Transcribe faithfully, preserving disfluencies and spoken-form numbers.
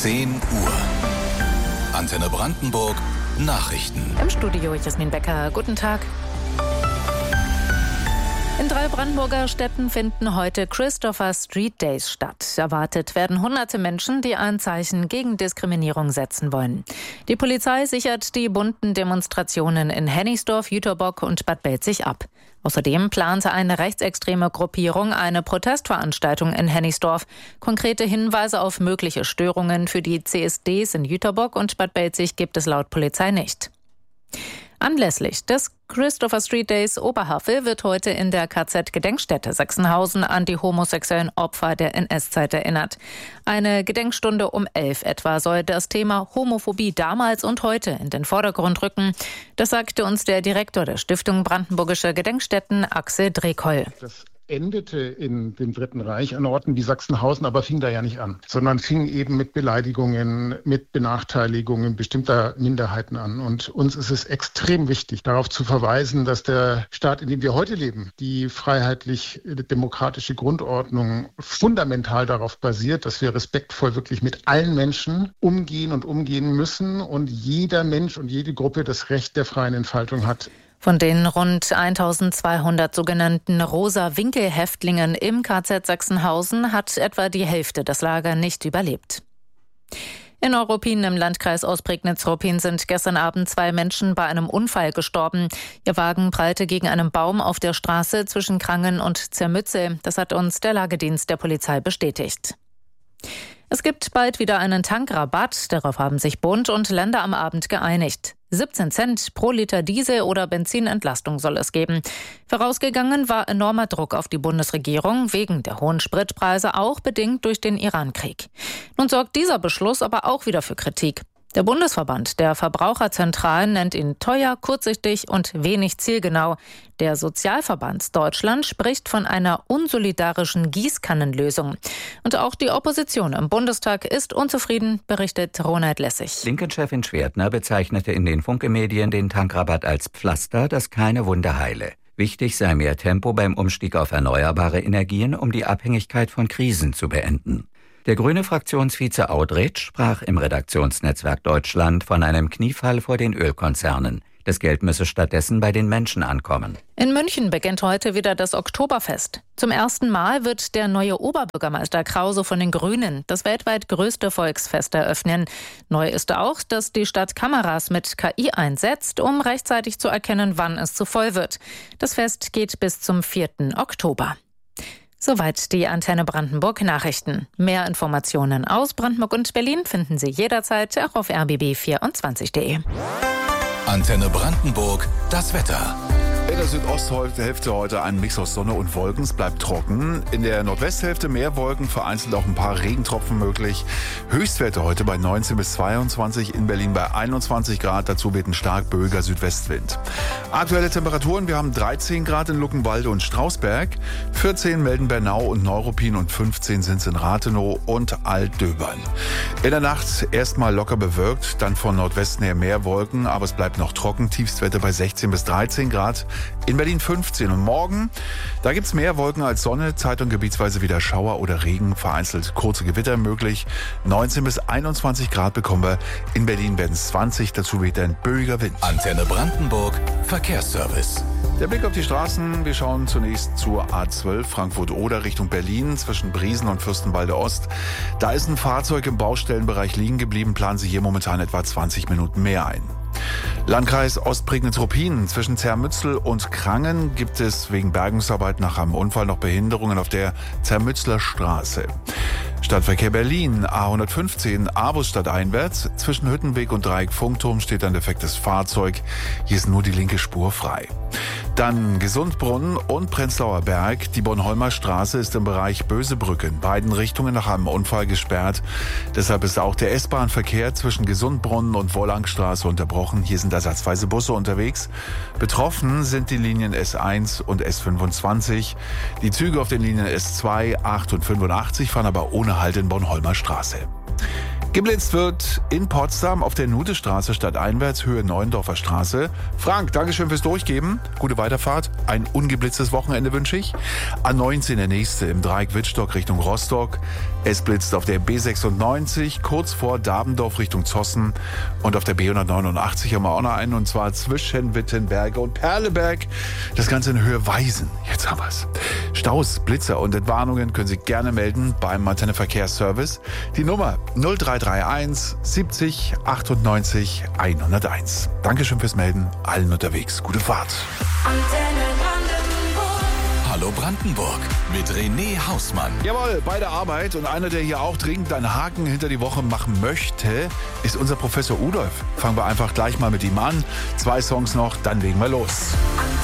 zehn Uhr. Antenne Brandenburg Nachrichten. Im Studio Jasmin Becker. Guten Tag. In drei Brandenburger Städten finden heute Christopher Street Days statt. Erwartet werden hunderte Menschen, die ein Zeichen gegen Diskriminierung setzen wollen. Die Polizei sichert die bunten Demonstrationen in Hennigsdorf, Jüterbock und Bad Belzig ab. Außerdem plante eine rechtsextreme Gruppierung eine Protestveranstaltung in Hennigsdorf. Konkrete Hinweise auf mögliche Störungen für die C S Ds in Jüterbock und Bad Belzig gibt es laut Polizei nicht. Anlässlich des Christopher Street Days Oberhavel wird heute in der K Z-Gedenkstätte Sachsenhausen an die homosexuellen Opfer der N S-Zeit erinnert. Eine Gedenkstunde um elf etwa soll das Thema Homophobie damals und heute in den Vordergrund rücken. Das sagte uns der Direktor der Stiftung Brandenburgische Gedenkstätten, Axel Drekoll. Das endete in dem Dritten Reich an Orten wie Sachsenhausen, aber fing da ja nicht an, sondern fing eben mit Beleidigungen, mit Benachteiligungen bestimmter Minderheiten an. Und uns ist es extrem wichtig, darauf zu verweisen, dass der Staat, in dem wir heute leben, die freiheitlich-demokratische Grundordnung fundamental darauf basiert, dass wir respektvoll wirklich mit allen Menschen umgehen und umgehen müssen und jeder Mensch und jede Gruppe das Recht der freien Entfaltung hat. Von den rund eintausendzweihundert sogenannten Rosa-Winkel-Häftlingen im K Z Sachsenhausen hat etwa die Hälfte das Lager nicht überlebt. In Neuruppin im Landkreis Ostprignitz-Ruppin sind gestern Abend zwei Menschen bei einem Unfall gestorben. Ihr Wagen prallte gegen einen Baum auf der Straße zwischen Krangen und Zermütze. Das hat uns der Lagedienst der Polizei bestätigt. Es gibt bald wieder einen Tankrabatt. Darauf haben sich Bund und Länder am Abend geeinigt. siebzehn Cent pro Liter Diesel- oder Benzinentlastung soll es geben. Vorausgegangen war enormer Druck auf die Bundesregierung wegen der hohen Spritpreise, auch bedingt durch den Iran-Krieg. Nun sorgt dieser Beschluss aber auch wieder für Kritik. Der Bundesverband der Verbraucherzentralen nennt ihn teuer, kurzsichtig und wenig zielgenau. Der Sozialverband Deutschland spricht von einer unsolidarischen Gießkannenlösung. Und auch die Opposition im Bundestag ist unzufrieden, berichtet Ronald Lessig. Linken-Chefin Schwertner bezeichnete in den Funke-Medien den Tankrabatt als Pflaster, das keine Wunde heile. Wichtig sei mehr Tempo beim Umstieg auf erneuerbare Energien, um die Abhängigkeit von Krisen zu beenden. Der grüne Fraktionsvize Audretsch sprach im Redaktionsnetzwerk Deutschland von einem Kniefall vor den Ölkonzernen. Das Geld müsse stattdessen bei den Menschen ankommen. In München beginnt heute wieder das Oktoberfest. Zum ersten Mal wird der neue Oberbürgermeister Krause von den Grünen das weltweit größte Volksfest eröffnen. Neu ist auch, dass die Stadt Kameras mit K I einsetzt, um rechtzeitig zu erkennen, wann es zu voll wird. Das Fest geht bis zum vierten Oktober. Soweit die Antenne Brandenburg Nachrichten. Mehr Informationen aus Brandenburg und Berlin finden Sie jederzeit auch auf r b b vierundzwanzig punkt de. Antenne Brandenburg, das Wetter. In der Südosthälfte heute ein Mix aus Sonne und Wolken. Es bleibt trocken. In der Nordwesthälfte mehr Wolken, vereinzelt auch ein paar Regentropfen möglich. Höchstwerte heute bei neunzehn bis zweiundzwanzig, in Berlin bei einundzwanzig Grad. Dazu weht ein stark böiger Südwestwind. Aktuelle Temperaturen, wir haben dreizehn Grad in Luckenwalde und Strausberg, vierzehn melden Bernau und Neuruppin und fünfzehn sind es in Rathenow und Altdöbern. In der Nacht erstmal locker bewölkt, dann von Nordwesten her mehr Wolken, aber es bleibt noch trocken. Tiefstwerte bei sechzehn bis dreizehn Grad. In Berlin fünfzehn. Und morgen, da gibt's mehr Wolken als Sonne, Zeit- und gebietsweise wieder Schauer oder Regen, vereinzelt kurze Gewitter möglich. neunzehn bis einundzwanzig Grad bekommen wir. In Berlin werden es zwanzig, dazu weht ein böiger Wind. Antenne Brandenburg, Verkehrsservice. Der Blick auf die Straßen, wir schauen zunächst zur A zwölf Frankfurt-Oder Richtung Berlin zwischen Briesen und Fürstenwalde Ost. Da ist ein Fahrzeug im Baustellenbereich liegen geblieben, planen Sie hier momentan etwa zwanzig Minuten mehr ein. Landkreis Ostprignitz-Ruppin. Zwischen Zermützel und Krangen gibt es wegen Bergungsarbeit nach einem Unfall noch Behinderungen auf der Zermützler Straße. Stadtverkehr Berlin, A hundertfünfzehn, Avus stadteinwärts. Zwischen Hüttenweg und Dreieck Funkturm steht ein defektes Fahrzeug. Hier ist nur die linke Spur frei. Dann Gesundbrunnen und Prenzlauer Berg. Die Bornholmer Straße ist im Bereich Bösebrücke in beiden Richtungen nach einem Unfall gesperrt. Deshalb ist auch der S-Bahn-Verkehr zwischen Gesundbrunnen und Wollangstraße unterbrochen. Hier sind ersatzweise Busse unterwegs. Betroffen sind die Linien S eins und S fünfundzwanzig. Die Züge auf den Linien S zwei, acht und fünfundachtzig fahren aber ohne Halt in Bornholmer Straße. Geblitzt wird in Potsdam auf der Nudestraße stadteinwärts, Höhe Neuendorfer Straße. Frank, Dankeschön fürs Durchgeben. Gute Weiterfahrt. Ein ungeblitztes Wochenende wünsche ich. A neunzehn der nächste im Dreieck Wittstock Richtung Rostock. Es blitzt auf der B sechsundneunzig, kurz vor Dabendorf Richtung Zossen. Und auf der B hundertneunundachtzig haben wir auch noch einen, und zwar zwischen Wittenberge und Perleberg. Das Ganze in Höhe Weisen. Jetzt haben wir es. Staus, Blitzer und Entwarnungen können Sie gerne melden beim Antenne Verkehrsservice. Die Nummer null drei drei eins siebzig achtundneunzig hunderteins. Dankeschön fürs Melden. Allen unterwegs. Gute Fahrt. Antenne Brandenburg. Hallo Brandenburg mit René Hausmann. Jawohl, bei der Arbeit, und einer, der hier auch dringend einen Haken hinter die Woche machen möchte, ist unser Professor Udolf. Fangen wir einfach gleich mal mit ihm an. Zwei Songs noch, dann legen wir los.